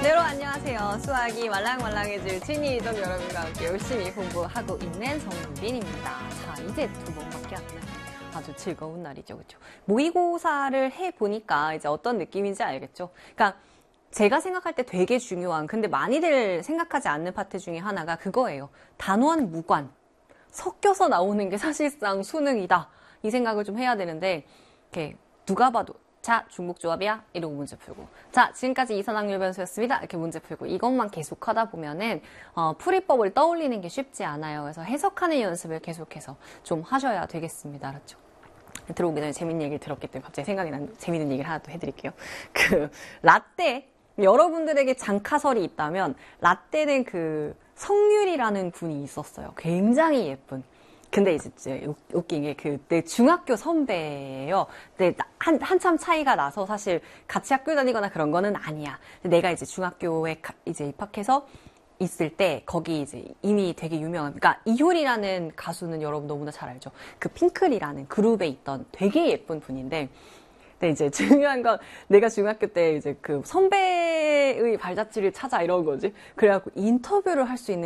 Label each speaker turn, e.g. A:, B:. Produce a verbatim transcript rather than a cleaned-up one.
A: 네, 여러분 안녕하세요. 수학이 말랑말랑해질 진이이던 여러분과 함께 열심히 공부하고 있는 정민빈입니다. 자, 이제 두 번밖에 안 남은 아주 즐거운 날이죠, 그렇죠? 모의고사를 해보니까 이제 어떤 느낌인지 알겠죠? 그러니까 제가 생각할 때 되게 중요한, 근데 많이들 생각하지 않는 파트 중에 하나가 그거예요. 단원, 무관 섞여서 나오는 게 사실상 수능이다. 이 생각을 좀 해야 되는데, 이렇게 누가 봐도 자, 중복조합이야? 이러고 문제 풀고. 자, 지금까지 이산항률 변수였습니다. 이렇게 문제 풀고. 이것만 계속 하다 보면은, 어, 풀이법을 떠올리는 게 쉽지 않아요. 그래서 해석하는 연습을 계속해서 좀 하셔야 되겠습니다. 알았죠? 들어오기 전에 재밌는 얘기를 들었기 때문에 갑자기 생각이 난 재밌는 얘기를 하나 또 해드릴게요. 그, 라떼, 여러분들에게 장카설이 있다면, 라떼는 그, 성률이라는 분이 있었어요. 굉장히 예쁜. 근데 이제 웃긴 게 그 내 중학교 선배예요. 근데 한 한참 차이가 나서 사실 같이 학교 다니거나 그런 거는 아니야. 근데 내가 이제 중학교에 이제 입학해서 있을 때 거기 이제 이미 되게 유명한, 그러니까 이효리라는 가수는 여러분 너무나 잘 알죠. 그 핑클이라는 그룹에 있던 되게 예쁜 분인데, 근데 이제 중요한 건 내가 중학교 때 이제 그 선배의 발자취를 찾아 이런 거지. 그래갖고 인터뷰를 할 수 있는